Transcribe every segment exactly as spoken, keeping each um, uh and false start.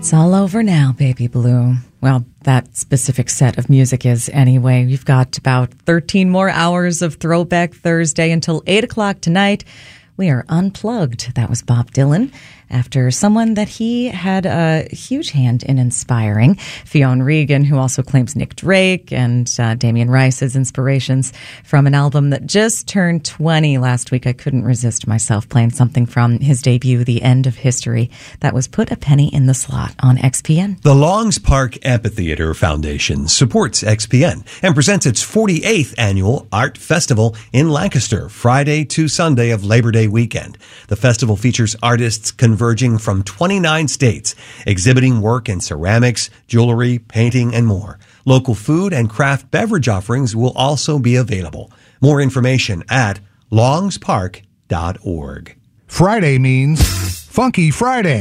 It's all over now, baby blue. Well, that specific set of music is anyway. We've got about thirteen more hours of Throwback Thursday until eight o'clock tonight. We are unplugged. That was Bob Dylan, after someone that he had a huge hand in inspiring, Fionn Regan, who also claims Nick Drake and uh, Damien Rice as inspirations from an album that just turned twenty last week. I couldn't resist myself playing something from his debut, The End of History. That was Put a Penny in the Slot on X P N. The Longs Park Amphitheater Foundation supports X P N and presents its forty-eighth annual Art Festival in Lancaster, Friday to Sunday of Labor Day weekend. The festival features artists converging from twenty-nine states, exhibiting work in ceramics, jewelry, painting, and more. Local food and craft beverage offerings will also be available. More information at longs park dot org. Friday means Funky Friday.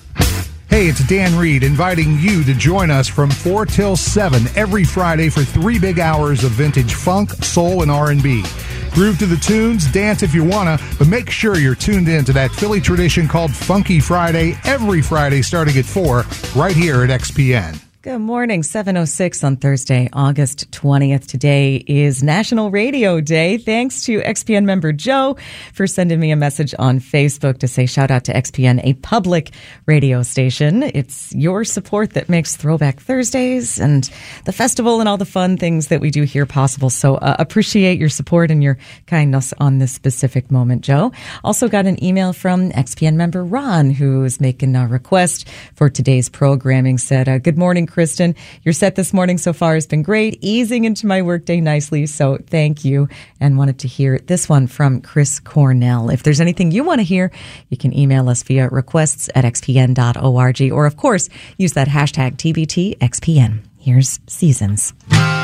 Hey, it's Dan Reed inviting you to join us from four till seven every Friday for three big hours of vintage funk, soul, and R and B. Groove to the tunes, dance if you wanna, but make sure you're tuned in to that Philly tradition called Funky Friday every Friday starting at four right here at X P N. Good morning, seven oh six on Thursday, August twentieth. Today is National Radio Day. Thanks to X P N member Joe for sending me a message on Facebook to say shout out to X P N, a public radio station. It's your support that makes Throwback Thursdays and the festival and all the fun things that we do here possible. So uh, appreciate your support and your kindness on this specific moment, Joe. Also got an email from X P N member Ron, who is making a request for today's programming. Said, uh, good morning, Kristen. Your set this morning so far has been great, easing into my workday nicely, so thank you. And wanted to hear this one from Chris Cornell. If there's anything you want to hear, you can email us via requests at x p n dot org, or of course, use that hashtag T B T X P N. Here's Seasons.